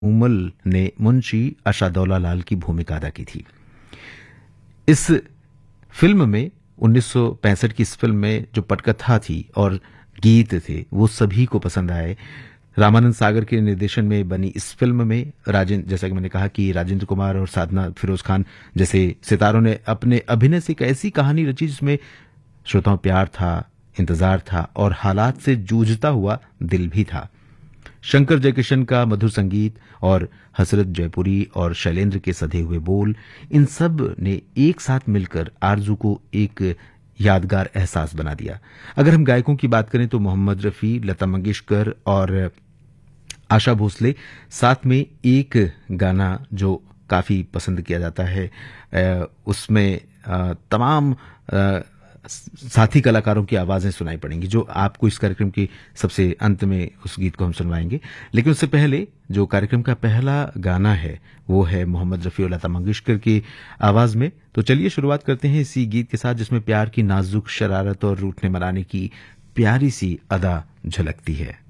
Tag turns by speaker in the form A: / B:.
A: उमल ने मुंशी आशादौला लाल की भूमिका अदा की थी। इस फिल्म में 1965 की इस फिल्म में जो पटकथा थी और गीत थे वो सभी को पसंद आए। रामानंद सागर के निर्देशन में बनी इस फिल्म में राजेंद्र, जैसा कि मैंने कहा कि राजेंद्र कुमार और साधना फिरोज खान जैसे सितारों ने अपने अभिनय से एक ऐसी कहानी रची जिसमें श्रोताओं प्यार था, इंतजार था और हालात से जूझता हुआ दिल भी था। शंकर जयकिशन का मधुर संगीत और हसरत जयपुरी और शैलेंद्र के सधे हुए बोल, इन सब ने एक साथ मिलकर आरजू को एक यादगार एहसास बना दिया। अगर हम गायकों की बात करें तो मोहम्मद रफी, लता मंगेशकर और आशा भोसले, साथ में एक गाना जो काफी पसंद किया जाता है, उसमें तमाम साथी कलाकारों की आवाजें सुनाई पड़ेंगी, जो आपको इस कार्यक्रम के सबसे अंत में उस गीत को हम सुनवाएंगे। लेकिन उससे पहले जो कार्यक्रम का पहला गाना है वो है मोहम्मद रफी और लता मंगेशकर की आवाज में। तो चलिए शुरुआत करते हैं इसी गीत के साथ जिसमें प्यार की नाजुक शरारत और रूठने मनाने की प्यारी सी अदा झलकती है।